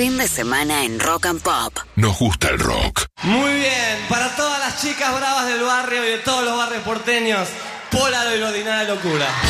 Fin de semana en Rock and Pop. Nos gusta el rock. Muy bien, para todas las chicas bravas del barrio y de todos los barrios porteños, Polaroid y Ordinaria Locura.